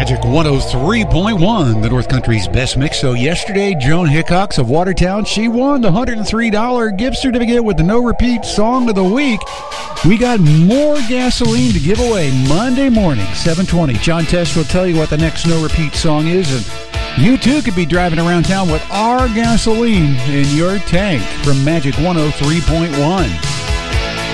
Magic 103.1, the North Country's best mix. So yesterday, Joan Hickox of Watertown, she won the $103 gift certificate with the No Repeat Song of the Week. We got more gasoline to give away Monday morning, 7:20. John Test will tell you what the next No Repeat song is, and you too could be driving around town with our gasoline in your tank from Magic 103.1.